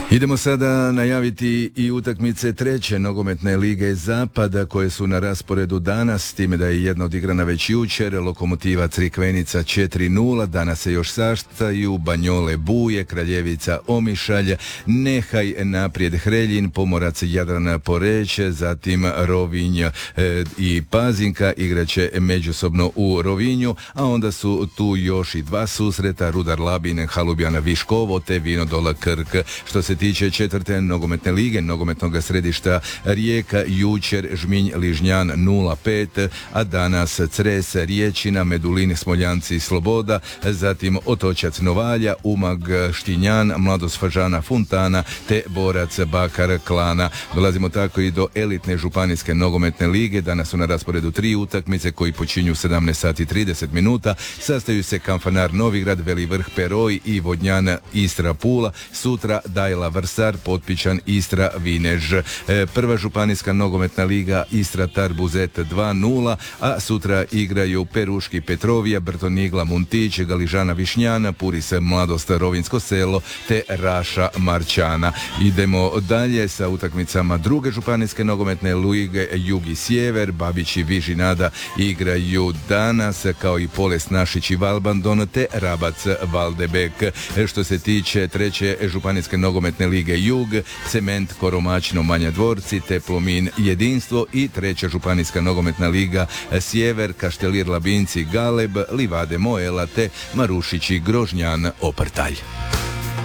Idemo sada najaviti i utakmice treće nogometne lige Zapada koje su na rasporedu danas, s time da je jedna odigrana već jučer. Lokomotiva Crikvenica 4:0, danas se još sastaju Banjole Buje, Kraljevica Omišalj, Nehaj Naprijed Hreljin, Pomorac Jadran Poreć, zatim Rovinj i Pazinka igraće međusobno u Rovinju, a onda su tu još i dva susreta, Rudar Labin, Halubjan Viškovo te Vinodol Krk. Što se tiče četvrte nogometne lige, nogometnog središta Rijeka, jučer Žminj Ližnjan 0:5, a danas Cres Riječina, Medulin Smoljanci Sloboda, zatim Otočac Novalja, Umag Štinjan, Mladost Fažana Funtana te Borac Bakar Klana. Dolazimo tako i do elitne županijske nogometne lige. Danas su na rasporedu tri utakmice koji počinju 17:30. Sastaju se Kanfanar Novigrad, Veli Vrh Peroj i Vodnjan Istra Pula. Sutra Dajla Vrsar, Potpičan Istra Vinež. Prva županijska nogometna liga Istra Tarbuzet 2:0, a sutra igraju Peruški Petrovija, Brtonigla Muntić, Galižana Višnjana, Puris Mladost Rovinjsko Selo te Raša Marčana. Idemo dalje sa utakmicama druge županijske nogometne lige Jug i Sjever. Babić i Vižinada igraju danas, kao i Poles Našić i Valbandon te Rabac Valdebek. Što se tiče treće županijske nogometne lige Jug, Cement Koromačno Manja Dvorci te Plomin Jedinstvo, i treća županijska nogometna liga Sjever, Kaštelir Labinci Galeb, Livade Moela te Marušići Grožnjan Oprtalj.